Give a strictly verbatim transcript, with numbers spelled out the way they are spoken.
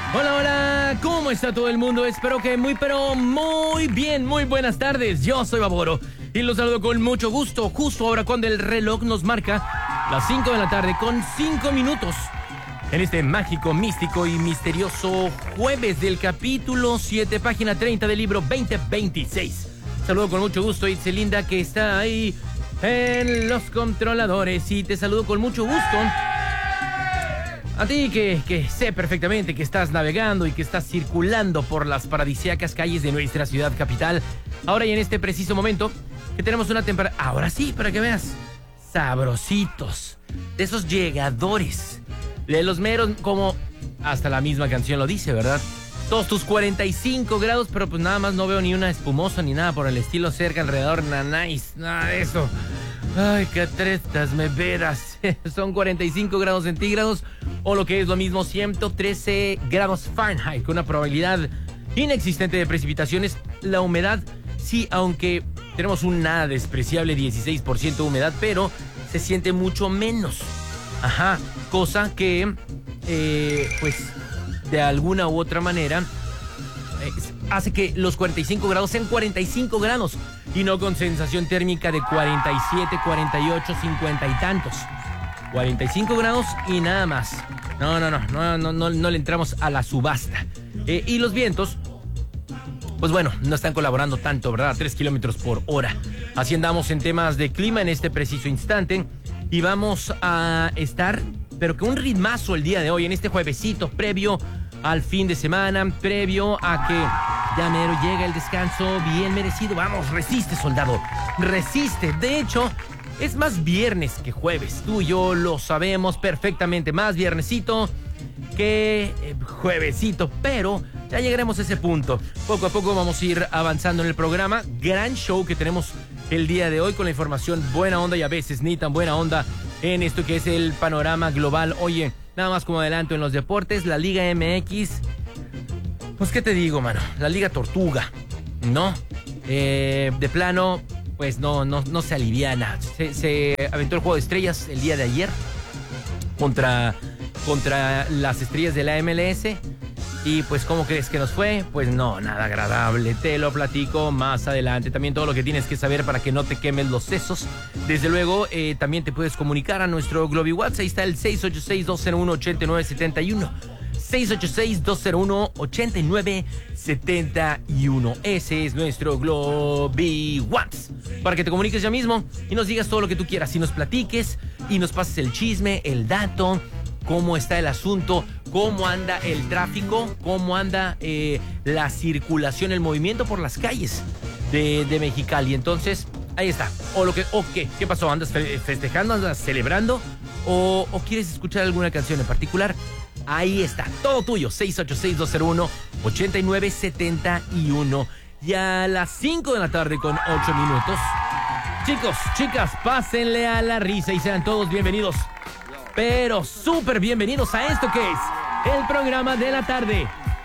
Hola, hola, ¿cómo está todo el mundo? Espero que muy, pero muy bien, muy buenas tardes. Yo soy Baboro y los saludo con mucho gusto, justo ahora cuando el reloj nos marca las cinco de la tarde con cinco minutos. En este mágico, místico y misterioso jueves del capítulo siete, página treinta del libro veinte veintiséis. Saludo con mucho gusto a Itzelinda, que está ahí en los controladores, y te saludo con mucho gusto a ti que, que sé perfectamente que estás navegando y que estás circulando por las paradisíacas calles de nuestra ciudad capital. Ahora y en este preciso momento que tenemos una temperatura, ahora sí, para que veas, sabrositos, de esos llegadores, de los meros, como hasta la misma canción lo dice, ¿verdad? Todos tus cuarenta y cinco grados, pero pues nada más no veo ni una espumosa ni nada por el estilo cerca, alrededor, nanáis, nada de eso. Ay, qué trestas me verás. Son cuarenta y cinco grados centígrados, o lo que es lo mismo, ciento trece grados Fahrenheit, con una probabilidad inexistente de precipitaciones. La humedad, sí, aunque tenemos un nada despreciable dieciséis por ciento de humedad, pero se siente mucho menos. Ajá, cosa que, eh, pues, de alguna u otra manera, eh, hace que los cuarenta y cinco grados sean cuarenta y cinco grados y no con sensación térmica de cuarenta y siete, cuarenta y ocho, cincuenta y tantos. cuarenta y cinco grados y nada más. No, no, no, no, no, no, no le entramos a la subasta. Eh, y los vientos, pues bueno, no están colaborando tanto, ¿verdad? A tres kilómetros por hora. Así andamos en temas de clima en este preciso instante. Y vamos a estar, pero con un ritmazo el día de hoy, en este juevesito, previo al fin de semana, previo a que ya mero llega el descanso bien merecido. Vamos, resiste, soldado, resiste. De hecho, es más viernes que jueves. Tú y yo lo sabemos perfectamente. Más viernesito que eh, juevesito, pero ya llegaremos a ese punto. Poco a poco vamos a ir avanzando en el programa. Gran show que tenemos el día de hoy, con la información buena onda y a veces ni tan buena onda en esto que es el panorama global. Oye, nada más como adelanto en los deportes, la Liga M X, pues qué te digo, mano, la Liga Tortuga, ¿no? Eh, de plano, pues no, no, no se aliviana. Se, se aventó el juego de estrellas el día de ayer contra, contra las estrellas de la M L S. Y pues, ¿cómo crees que nos fue? Pues no, nada agradable. Te lo platico más adelante. También todo lo que tienes que saber para que no te quemes los sesos. Desde luego, eh, también te puedes comunicar a nuestro Globi WhatsApp. Ahí está el seis ocho seis, dos cero uno, ocho nueve siete uno. seis ocho seis, dos cero uno, ocho nueve siete uno. Ese es nuestro Globi WhatsApp, para que te comuniques ya mismo y nos digas todo lo que tú quieras. Y nos platiques y nos pases el chisme, el dato, cómo está el asunto, cómo anda el tráfico, cómo anda eh, la circulación, el movimiento por las calles de, de Mexicali. Entonces, ahí está. O lo que, o qué, ¿qué pasó? ¿Andas fe- festejando? ¿Andas celebrando? O, ¿O quieres escuchar alguna canción en particular? Ahí está, todo tuyo. seis ocho seis, dos cero uno, ocho nueve siete uno. Y a las cinco de la tarde con ocho minutos. Chicos, chicas, pásenle a la risa y sean todos bienvenidos, pero súper bienvenidos a esto que es el programa de la tarde